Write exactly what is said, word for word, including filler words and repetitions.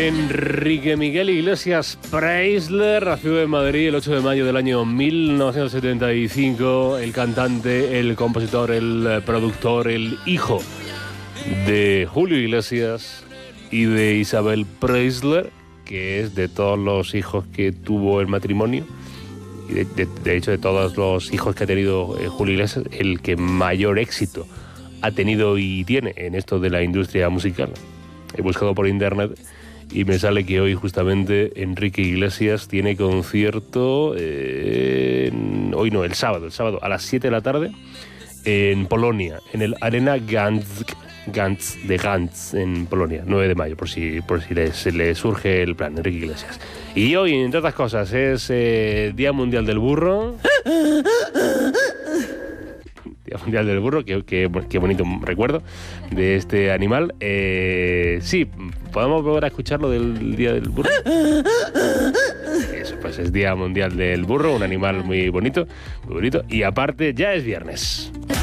Enrique Miguel Iglesias Preisler nació en Madrid el ocho de mayo del año mil novecientos setenta y cinco. El cantante, el compositor, el productor, el hijo de Julio Iglesias y de Isabel Preisler, que es de todos los hijos que tuvo el matrimonio, y de, de, de hecho de todos los hijos que ha tenido eh, Julio Iglesias, el que mayor éxito ha tenido y tiene en esto de la industria musical. He buscado por internet y me sale que hoy justamente Enrique Iglesias tiene concierto, eh, en, hoy no, el sábado, el sábado a las siete de la tarde en Polonia, en el Arena Gdańsk, Gdańsk de Gdańsk en Polonia, nueve de mayo, por si, por si le, se le surge el plan, Enrique Iglesias. Y hoy, entre otras cosas, es eh, Día Mundial del Burro. Día Mundial del Burro, qué, qué, qué bonito recuerdo de este animal. Eh, sí, ¿podemos volver a escuchar lo del Día del Burro? Eso, pues es Día Mundial del Burro, un animal muy bonito, muy bonito. Y aparte, ya es viernes.